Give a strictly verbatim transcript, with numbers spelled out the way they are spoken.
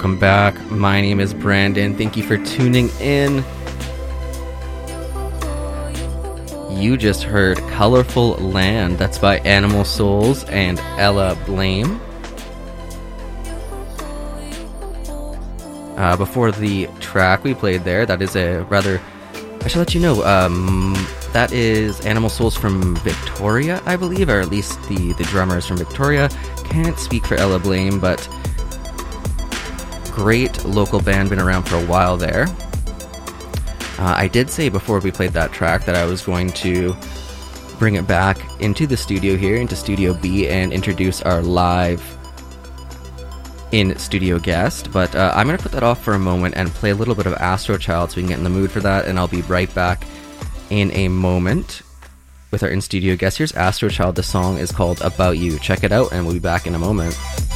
Welcome back. My name is Brandon. Thank you for tuning in. You just heard Colorful Land. That's by Animal Souls and Ella Blame. Uh, before the track we played there, that is a rather... I should let you know, um, that is Animal Souls from Victoria, I believe, or at least the, the drummer is from Victoria. Can't speak for Ella Blame, but great local band, been around for a while there. Uh, I did say before we played that track that I was going to bring it back into the studio here, into Studio B, and introduce our live in-studio guest, but uh, I'm going to put that off for a moment and play a little bit of Astrochild so we can get in the mood for that, and I'll be right back in a moment with our in-studio guest. Here's Astrochild. The song is called About You. Check it out, and we'll be back in a moment.